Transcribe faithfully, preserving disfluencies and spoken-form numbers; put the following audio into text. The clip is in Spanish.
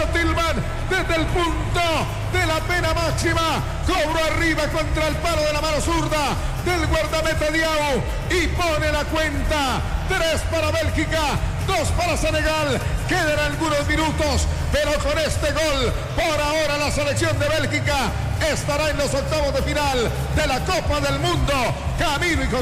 Nacho Tillman desde el punto de la pena máxima. Cobro arriba contra el palo de la mano zurda del guardameta Diao y pone la cuenta. Tres para Bélgica, dos para Senegal. Quedan algunos minutos, pero con este gol, por ahora la selección de Bélgica estará en los octavos de final de la Copa del Mundo. Camino y con